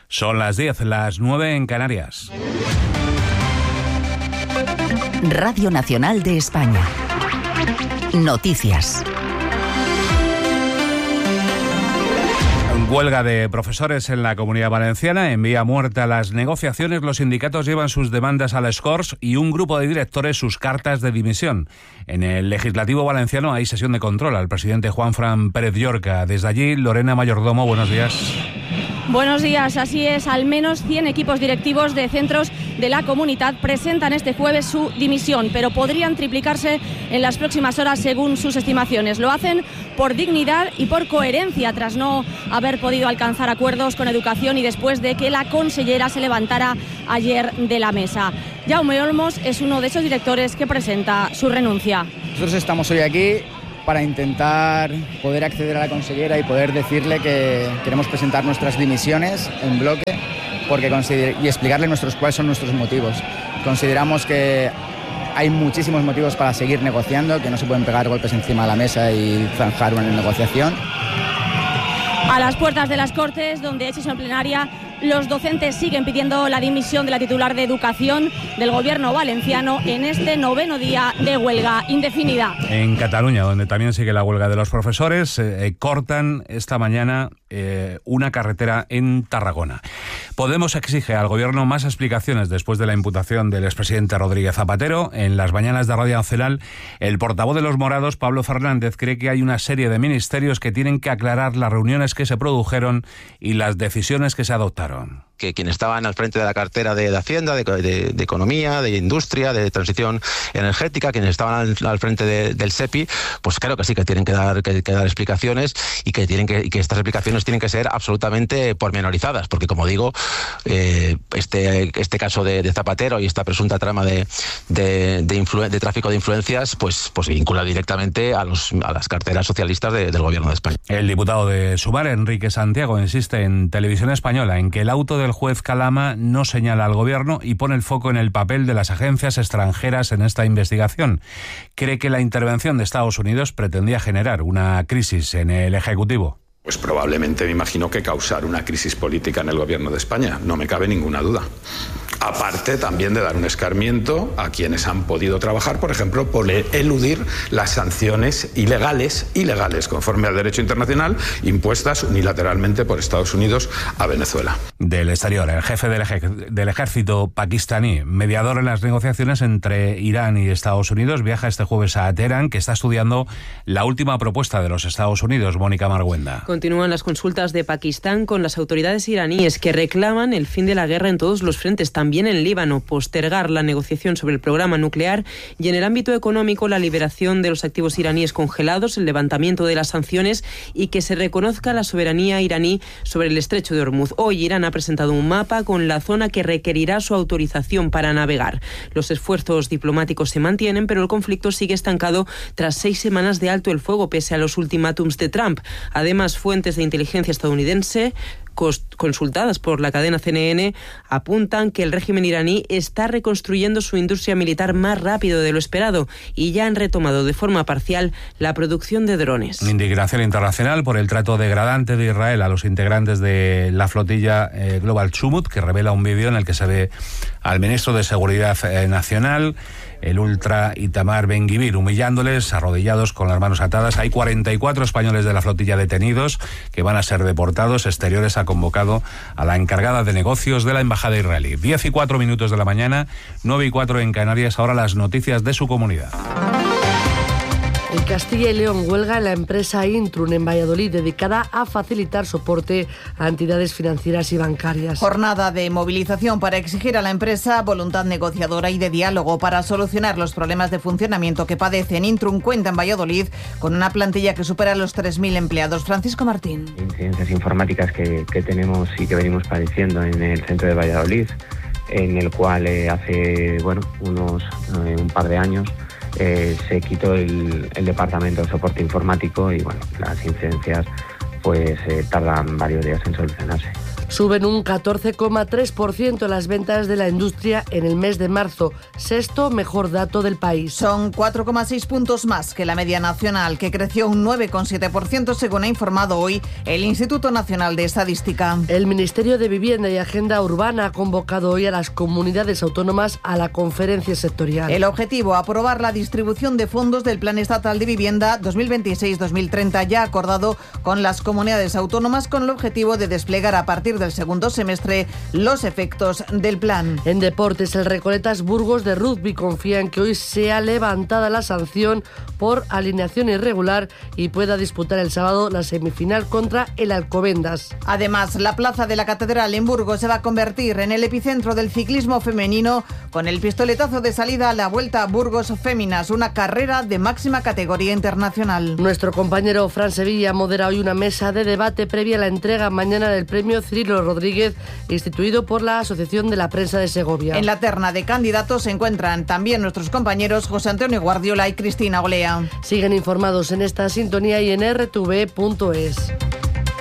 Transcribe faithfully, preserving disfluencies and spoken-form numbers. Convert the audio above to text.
Son las diez, las nueve en Canarias. Radio Nacional de España. Noticias. Huelga de profesores en la Comunidad Valenciana, en vía muerta las negociaciones. Los sindicatos llevan sus demandas a les Corts y un grupo de directores sus cartas de dimisión. En el Legislativo valenciano hay sesión de control al presidente Juanfran Pérez Llorca. Desde allí, Lorena Mayordomo, buenos días. Buenos días, así es, al menos cien equipos directivos de centros de la comunidad presentan este jueves su dimisión, pero podrían triplicarse en las próximas horas según sus estimaciones. Lo hacen por dignidad y por coherencia, tras no haber podido alcanzar acuerdos con educación y después de que la consellera se levantara ayer de la mesa. Jaume Olmos es uno de esos directores que presenta su renuncia. Nosotros estamos hoy aquí para intentar poder acceder a la consellera y poder decirle que queremos presentar nuestras dimisiones en bloque porque consider- y explicarle nuestros, cuáles son nuestros motivos. Consideramos que hay muchísimos motivos para seguir negociando, que no se pueden pegar golpes encima de la mesa y zanjar una negociación. A las puertas de las Cortes, donde es sesión plenaria, los docentes siguen pidiendo la dimisión de la titular de Educación del Gobierno valenciano en este noveno día de huelga indefinida. En Cataluña, donde también sigue la huelga de los profesores, eh, cortan esta mañana eh, una carretera en Tarragona. Podemos exige al Gobierno más explicaciones después de la imputación del expresidente Rodríguez Zapatero. En las mañanas de Radio Nacional, el portavoz de los morados, Pablo Fernández, cree que hay una serie de ministerios que tienen que aclarar las reuniones que se produjeron y las decisiones que se adoptaron. Que quienes estaban al frente de la cartera de, de Hacienda, de, de, de Economía, de Industria, de Transición Energética, quienes estaban al, al frente de, del SEPI, pues claro que sí, que tienen que dar, que, que dar explicaciones y que, tienen que, y que estas explicaciones tienen que ser absolutamente pormenorizadas, porque como digo, eh, este, este caso de, de Zapatero y esta presunta trama de, de, de, influ, de tráfico de influencias, pues, pues se vincula directamente a, los, a las carteras socialistas de, del Gobierno de España. El diputado de Sumar, Enrique Santiago, insiste en Televisión Española en que el auto de el juez Calama no señala al Gobierno y pone el foco en el papel de las agencias extranjeras en esta investigación. Cree que la intervención de Estados Unidos pretendía generar una crisis en el Ejecutivo. Pues probablemente me imagino que causar una crisis política en el Gobierno de España, no me cabe ninguna duda. Aparte también de dar un escarmiento a quienes han podido trabajar, por ejemplo, por eludir las sanciones ilegales, ilegales conforme al derecho internacional, impuestas unilateralmente por Estados Unidos a Venezuela. Del exterior, el jefe del, ej- del ejército pakistaní, mediador en las negociaciones entre Irán y Estados Unidos, viaja este jueves a Teherán, que está estudiando la última propuesta de los Estados Unidos. Mónica Marguenda. Continúan las consultas de Pakistán con las autoridades iraníes que reclaman el fin de la guerra en todos los frentes, también en Líbano, postergar la negociación sobre el programa nuclear y en el ámbito económico la liberación de los activos iraníes congelados, el levantamiento de las sanciones y que se reconozca la soberanía iraní sobre el estrecho de Hormuz. Hoy Irán ha presentado un mapa con la zona que requerirá su autorización para navegar. Los esfuerzos diplomáticos se mantienen, pero el conflicto sigue estancado tras seis semanas de alto el fuego pese a los ultimátums de Trump. Además, fuentes de inteligencia estadounidense consultadas por la cadena C N N apuntan que el régimen iraní está reconstruyendo su industria militar más rápido de lo esperado y ya han retomado de forma parcial la producción de drones. Indignación internacional por el trato degradante de Israel a los integrantes de la flotilla eh, Global Chumut, que revela un vídeo en el que se ve al ministro de Seguridad eh, Nacional, el ultra Itamar Ben-Gvir, humillándoles, arrodillados con las manos atadas. Hay cuarenta y cuatro españoles de la flotilla detenidos que van a ser deportados. Exteriores ha convocado a la encargada de negocios de la embajada israelí. diez y cuatro minutos de la mañana, nueve y cuatro en Canarias. Ahora las noticias de su comunidad. En Castilla y León huelga la empresa Intrun en Valladolid, dedicada a facilitar soporte a entidades financieras y bancarias. Jornada de movilización para exigir a la empresa voluntad negociadora y de diálogo para solucionar los problemas de funcionamiento que padecen. Intrun cuenta en Valladolid con una plantilla que supera los tres mil empleados. Francisco Martín. Incidencias informáticas que, que tenemos y que venimos padeciendo en el centro de Valladolid, en el cual eh, hace bueno unos eh, un par de años Eh, se quitó el, el departamento de soporte informático y bueno, las incidencias pues eh, tardan varios días en solucionarse. Suben un catorce coma tres por ciento las ventas de la industria en el mes de marzo, sexto mejor dato del país. Son cuatro coma seis puntos más que la media nacional, que creció un nueve coma siete por ciento según ha informado hoy el Instituto Nacional de Estadística. El Ministerio de Vivienda y Agenda Urbana ha convocado hoy a las comunidades autónomas a la conferencia sectorial. El objetivo, aprobar la distribución de fondos del Plan Estatal de Vivienda dos mil veintiséis dos mil treinta, ya acordado con las comunidades autónomas, con el objetivo de desplegar a partir del segundo semestre los efectos del plan. En deportes, el Recoletas Burgos de rugby confía en que hoy sea levantada la sanción por alineación irregular y pueda disputar el sábado la semifinal contra el Alcobendas. Además, la plaza de la Catedral en Burgos se va a convertir en el epicentro del ciclismo femenino, con el pistoletazo de salida a la Vuelta a Burgos Féminas, una carrera de máxima categoría internacional. Nuestro compañero Fran Sevilla modera hoy una mesa de debate previa a la entrega mañana del premio Cirilo Rodríguez, instituido por la Asociación de la Prensa de Segovia. En la terna de candidatos se encuentran también nuestros compañeros José Antonio Guardiola y Cristina Olea. Siguen informados en esta sintonía y en r t v punto es.